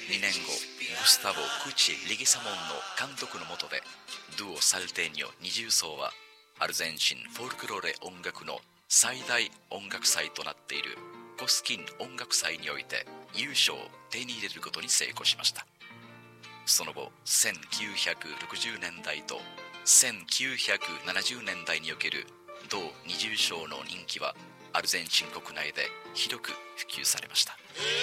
2年後、グスタボ・クチ・リギサモンの監督の下で、ドゥオ・サルテーニョ二重奏はアルゼンチンフォルクローレ音楽の最大音楽祭となっているコスキン音楽祭において優勝を手に入れることに成功しました。その後、1960年代と1970年代における同二重奏の人気はアルゼンチン国内で広く普及されました。